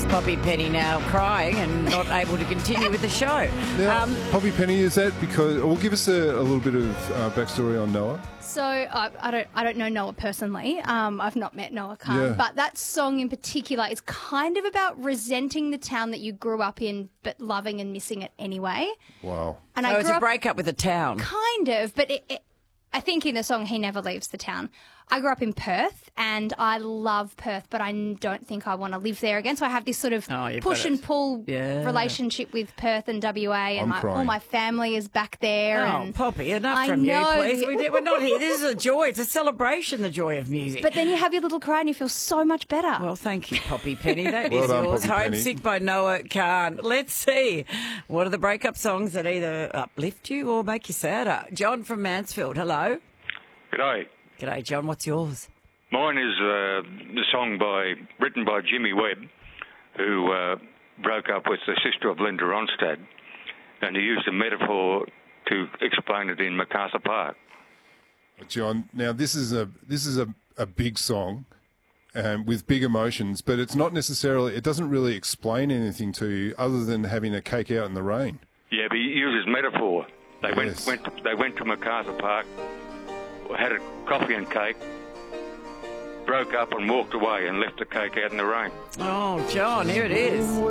There's Poppy Penny now crying and not able to continue with the show. Now, Poppy Penny, is that because... Well, give us a little bit of backstory on Noah. So I don't know Noah personally. I've not met Noah Khan, but that song in particular is kind of about resenting the town that you grew up in, but loving and missing it anyway. Wow. And So it's a breakup with the town. Kind of, but I think in the song he never leaves the town. I grew up in Perth and I love Perth, but I don't think I want to live there again. So I have this sort of push and pull relationship with Perth and WA, and all my family is back there. Oh, and Poppy, enough from you, please. We're not here. This is a joy. It's a celebration, the joy of music. But then you have your little cry and you feel so much better. Well, thank you, Poppy Penny. That Well is done, yours. Poppy Penny. Homesick by Noah Khan. Let's see. What are the breakup songs that either uplift you or make you sadder? John from Mansfield, hello. G'day. G'day, John. What's yours? Mine is the song written by Jimmy Webb, who broke up with the sister of Linda Ronstadt, and he used a metaphor to explain it in Macarthur Park. John, now this is a big song with big emotions, but it's not necessarily... It doesn't really explain anything to you other than having a cake out in the rain. Yeah, but he uses metaphor. They Yes. went to Macarthur Park, had a coffee and cake, broke up and walked away and left the cake out in the rain. Oh, John, here it is.